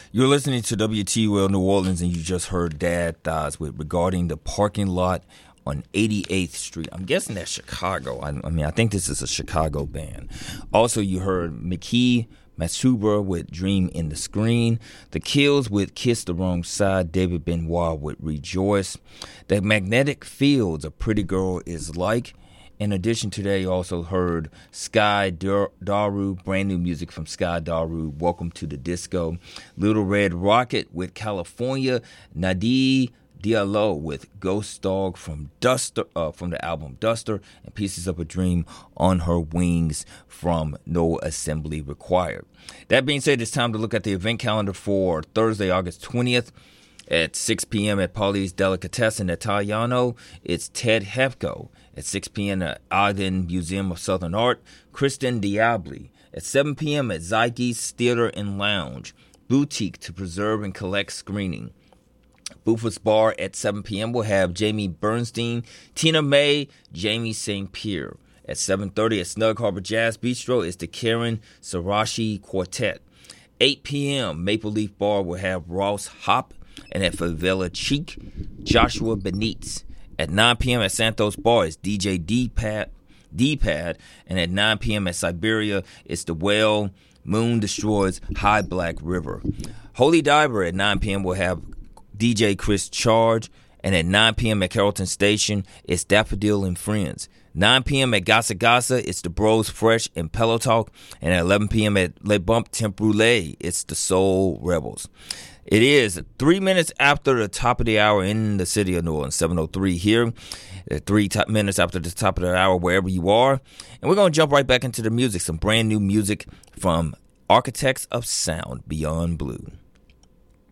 You're listening to WTUL New Orleans, and you just heard Dad Thighs with regarding the parking lot on 88th Street. I'm guessing that's Chicago. I think this is a Chicago band. Also, you heard McKee Matsuba with Dream in the Screen. The Kills with Kiss the Wrong Side. David Benoit with Rejoice. The Magnetic Fields, A Pretty Girl Is Like. In addition to that, you also heard Sky Daru, brand new music from Sky Daru, Welcome to the Disco. Little Red Rocket with California. Nadi Diallo with Ghost Dog from the album Duster, and Pieces of a Dream, On Her Wings from No Assembly Required. That being said, it's time to look at the event calendar for Thursday, August 20th. At 6 p.m. at Polly's Delicatessen Italiano, it's Ted Hefko. At 6 p.m. at Ogden Museum of Southern Art, Kristen Diabli. At 7 p.m. at Zyge's Theater and Lounge, Boutique to Preserve and Collect Screening. Buford's Bar at 7 p.m. will have Jamie Bernstein, Tina May, Jamie St. Pierre. At 7:30 at Snug Harbor Jazz Bistro is the Karen Sarashi Quartet. 8 p.m. Maple Leaf Bar will have Ross Hop. And at Favela Cheek, Joshua Benitez. At 9 p.m. at Santos Bar is DJ D-Pad. And at 9 p.m. at Siberia, it's The Whale, Moon Destroys, High Black River. Holy Diver at 9 p.m. will have DJ Chris Charge. And at 9 p.m. at Carrollton Station, it's Daffodil and Friends. 9 p.m. at Gasa Gasa, it's The Bros Fresh and Pillow Talk. And at 11 p.m. at Le Bump Tempourle, it's The Soul Rebels. It is 3 minutes after the top of the hour in the city of New Orleans, 7:03 here. 3 minutes after the top of the hour wherever you are. And we're going to jump right back into the music, some brand new music from Architects of Sound, Beyond Blue.